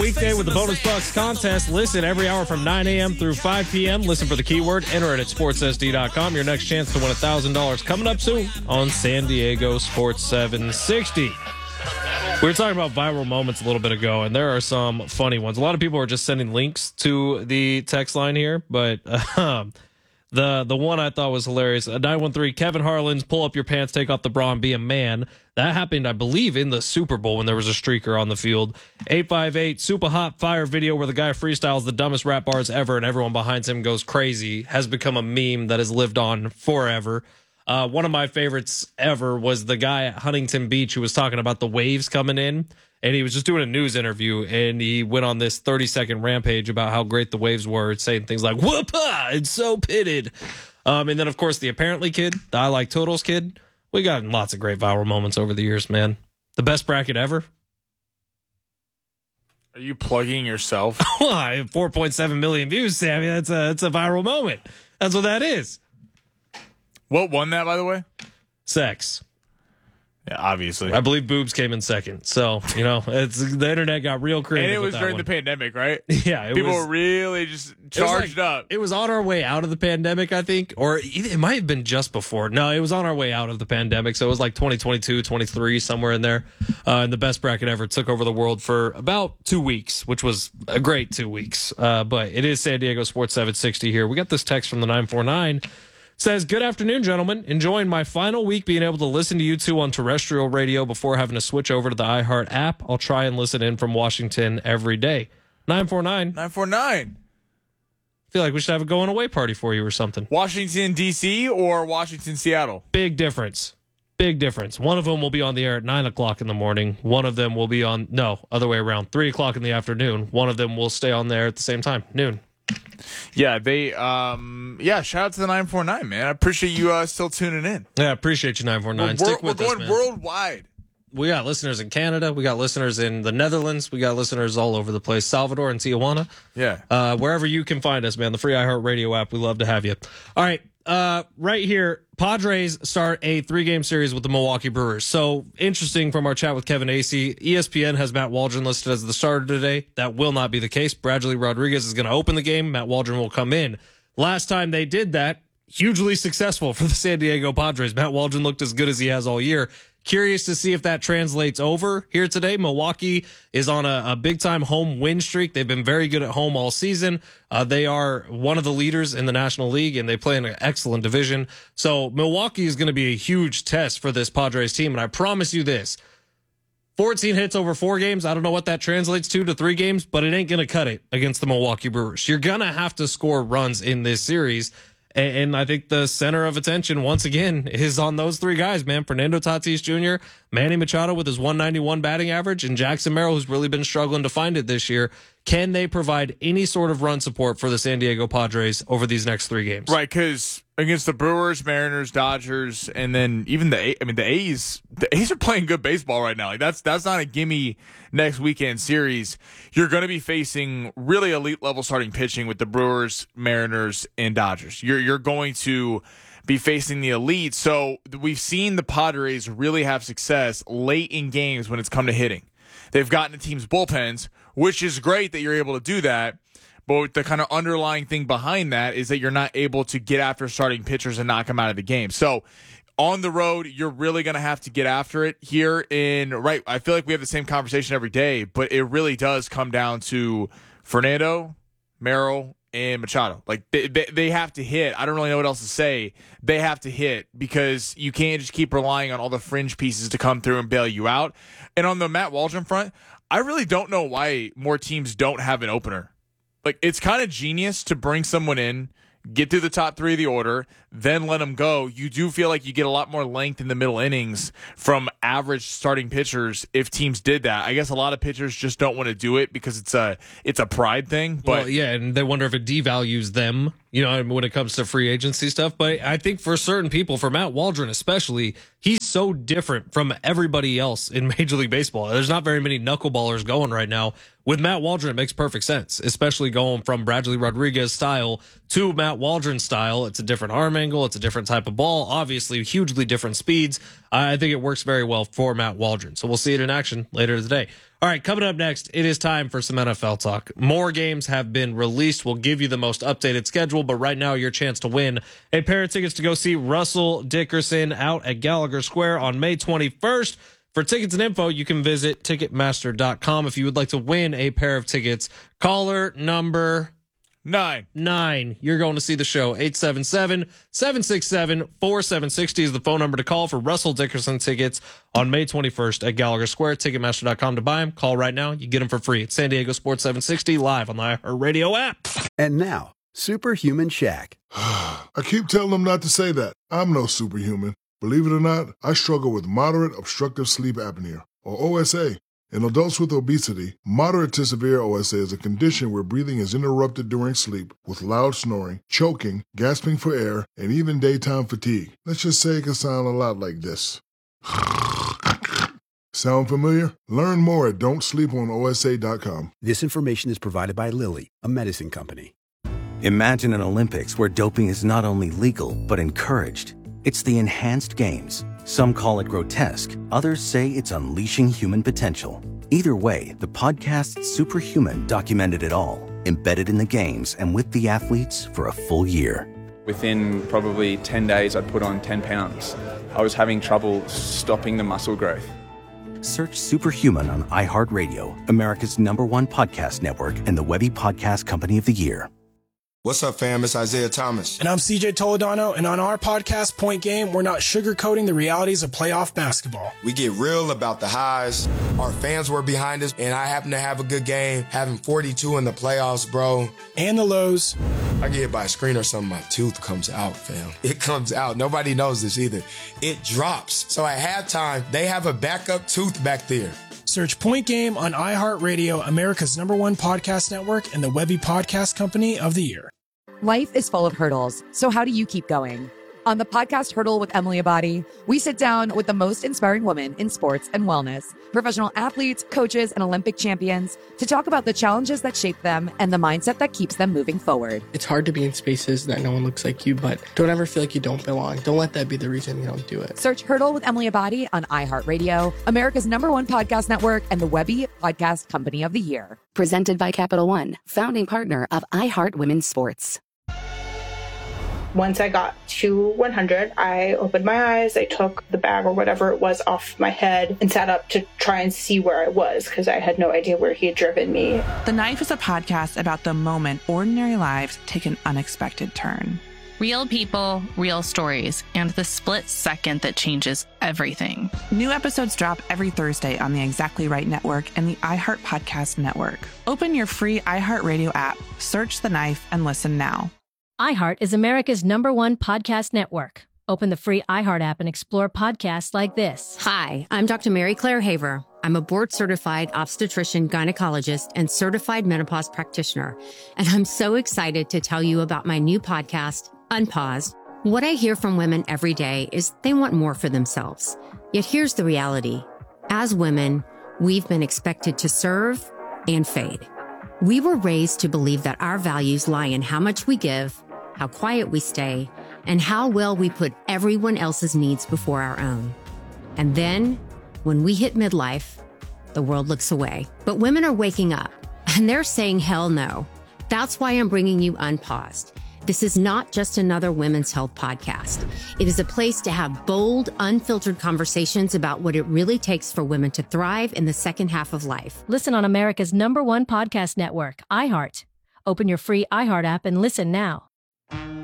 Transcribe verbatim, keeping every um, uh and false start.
weekday with the Bonus Bucks contest. Listen every hour from nine a.m. through five p.m. Listen for the keyword. Enter it at sports s d dot com. Your next chance to win one thousand dollars coming up soon on San Diego Sports seven sixty. We were talking about viral moments a little bit ago, and there are some funny ones. A lot of people are just sending links to the text line here, but um, the the one I thought was hilarious. nine one three, Kevin Harlan's pull up your pants, take off the bra, and be a man. That happened, I believe, in the Super Bowl when there was a streaker on the field. eight five eight, super hot fire video where the guy freestyles the dumbest rap bars ever and everyone behind him goes crazy, has become a meme that has lived on forever. Uh, one of my favorites ever was the guy at Huntington Beach who was talking about the waves coming in, and he was just doing a news interview, and he went on this thirty-second rampage about how great the waves were, saying things like, whoop-ah, it's so pitted. Um, and then, of course, the apparently kid, the I Like Totals kid. We got lots of great viral moments over the years, man. The best bracket ever. Are you plugging yourself? I have four point seven million views, Sammy. That's a, that's a viral moment. That's what that is. What won that, by the way? Sex. Yeah, obviously. I believe boobs came in second. So, you know, it's the internet got real creative. And it was with that during one. the pandemic, right? Yeah. It People was, were really just it was charged like- up. It was on our way out of the pandemic, I think. Or it might have been just before. No, it was on our way out of the pandemic. So it was like twenty twenty-two, twenty-three, somewhere in there. Uh, and the best bracket ever took over the world for about two weeks, which was a great two weeks. Uh, but it is San Diego Sports seven sixty here. We got this text from the nine four nine. Says, good afternoon, gentlemen. Enjoying my final week being able to listen to you two on terrestrial radio before having to switch over to the iHeart app. I'll try and listen in from Washington every day. nine four nine. nine four nine. I feel like we should have a going away party for you or something. Washington, D C or Washington, Seattle? Big difference. Big difference. One of them will be on the air at nine o'clock in the morning. One of them will be on, no, other way around, three o'clock in the afternoon. One of them will stay on there at the same time, noon. Yeah, they, um, yeah, shout out to the nine four nine, man. I appreciate you uh, still tuning in. Yeah, appreciate you, nine four nine. We're, Stick we're with going us, man. worldwide. We got listeners in Canada. We got listeners in the Netherlands. We got listeners all over the place. Salvador and Tijuana. Yeah. Uh, wherever you can find us, man. The free iHeartRadio app. We love to have you. All right. Uh, right here, Padres start a three-game series with the Milwaukee Brewers. So, interesting from our chat with Kevin Acee. E S P N has Matt Waldron listed as the starter today. That will not be the case. Bradley Rodriguez is going to open the game. Matt Waldron will come in. Last time they did that, hugely successful for the San Diego Padres. Matt Waldron looked as good as he has all year. Curious to see if that translates over here today. Milwaukee is on a, a big-time home win streak. They've been very good at home all season. Uh, they are one of the leaders in the National League, and they play in an excellent division. So Milwaukee is going to be a huge test for this Padres team, and I promise you this. fourteen hits over four games. I don't know what that translates to to three games, but it ain't going to cut it against the Milwaukee Brewers. You're going to have to score runs in this series. And I think the center of attention, once again, is on those three guys, man. Fernando Tatis Junior, Manny Machado with his one ninety-one batting average, and Jackson Merrill, who's really been struggling to find it this year. Can they provide any sort of run support for the San Diego Padres over these next three games? Right, because against the Brewers, Mariners, Dodgers, and then even the A- I mean the A's, the A's are playing good baseball right now. Like that's that's not a gimme next weekend series. You're going to be facing really elite level starting pitching with the Brewers, Mariners, and Dodgers. You're you're going to be facing the elite. So we've seen the Padres really have success late in games when it's come to hitting. They've gotten the team's bullpens, which is great that you're able to do that. But the kind of underlying thing behind that is that you're not able to get after starting pitchers and knock them out of the game. So on the road, you're really going to have to get after it here in right. I feel like we have the same conversation every day, but it really does come down to Fernando, Merrill, and Machado. Like they, they, they have to hit. I don't really know what else to say. They have to hit because you can't just keep relying on all the fringe pieces to come through and bail you out. And on the Matt Waldron front, I really don't know why more teams don't have an opener. Like, it's kind of genius to bring someone in, get through the top three of the order, then let them go. You do feel like you get a lot more length in the middle innings from average starting pitchers if teams did that. I guess a lot of pitchers just don't want to do it because it's a it's a pride thing. But well, yeah, and they wonder if it devalues them, you know, when it comes to free agency stuff. But I think for certain people, for Matt Waldron especially, he's so different from everybody else in Major League Baseball. There's not very many knuckleballers going right now. With Matt Waldron, it makes perfect sense, especially going from Bradley Rodriguez style to Matt Waldron style. It's a different arm angle. It's a different type of ball. Obviously, hugely different speeds. I think it works very well for Matt Waldron. So we'll see it in action later today. All right, coming up next, it is time for some N F L talk. More games have been released. We'll give you the most updated schedule, but right now, your chance to win a pair of tickets to go see Russell Dickerson out at Gallagher Square on May twenty-first. For tickets and info, you can visit Ticketmaster dot com. If you would like to win a pair of tickets, caller number Nine. Nine. You're going to see the show. eight seven seven, seven six seven, four seven six zero is the phone number to call for Russell Dickerson tickets on May twenty-first at Gallagher Square. Ticketmaster dot com to buy them. Call right now. You get them for free. It's San Diego Sports seven sixty live on the iHeartRadio app. And now, Superhuman Shaq. I keep telling them not to say that. I'm no superhuman. Believe it or not, I struggle with moderate obstructive sleep apnea, or O S A. In adults with obesity, moderate to severe O S A is a condition where breathing is interrupted during sleep with loud snoring, choking, gasping for air, and even daytime fatigue. Let's just say it can sound a lot like this. Sound familiar? Learn more at don't sleep on O S A dot com. This information is provided by Lilly, a medicine company. Imagine an Olympics where doping is not only legal, but encouraged. It's the enhanced games. Some call it grotesque. Others say it's unleashing human potential. Either way, the podcast Superhuman documented it all, embedded in the games and with the athletes for a full year. Within probably ten days, I'd put on ten pounds. I was having trouble stopping the muscle growth. Search Superhuman on iHeartRadio, America's number one podcast network, and the Webby Podcast Company of the Year. What's up, fam? It's Isaiah Thomas. And I'm C J Toledano, and on our podcast, Point Game, we're not sugarcoating the realities of playoff basketball. We get real about the highs. Our fans were behind us, and I happen to have a good game, having forty-two in the playoffs, bro. And the lows. I get hit by a screen or something, my tooth comes out, fam. It comes out. Nobody knows this either. It drops. So at halftime, they have a backup tooth back there. Search Point Game on iHeartRadio, America's number one podcast network, and the Webby Podcast Company of the Year. Life is full of hurdles, so how do you keep going? On the podcast Hurdle with Emily Abadi, we sit down with the most inspiring women in sports and wellness, professional athletes, coaches, and Olympic champions to talk about the challenges that shape them and the mindset that keeps them moving forward. It's hard to be in spaces that no one looks like you, but don't ever feel like you don't belong. Don't let that be the reason you don't do it. Search Hurdle with Emily Abadi on iHeartRadio, America's number one podcast network, and the Webby Podcast Company of the Year. Presented by Capital One, founding partner of iHeart Women's Sports. Once I got to one hundred, I opened my eyes, I took the bag or whatever it was off my head and sat up to try and see where I was because I had no idea where he had driven me. The Knife is a podcast about the moment ordinary lives take an unexpected turn. Real people, real stories, and the split second that changes everything. New episodes drop every Thursday on the Exactly Right Network and the iHeart Podcast Network. Open your free iHeartRadio app, search The Knife, and listen now. iHeart is America's number one podcast network. Open the free iHeart app and explore podcasts like this. Hi, I'm Doctor Mary Claire Haver. I'm a board-certified obstetrician, gynecologist, and certified menopause practitioner. And I'm so excited to tell you about my new podcast, Unpaused. What I hear from women every day is they want more for themselves. Yet here's the reality. As women, we've been expected to serve and fade. We were raised to believe that our values lie in how much we give, how quiet we stay, and how well we put everyone else's needs before our own. And then, when we hit midlife, the world looks away. But women are waking up, and they're saying hell no. That's why I'm bringing you Unpaused. This is not just another women's health podcast. It is a place to have bold, unfiltered conversations about what it really takes for women to thrive in the second half of life. Listen on America's number one podcast network, iHeart. Open your free iHeart app and listen now.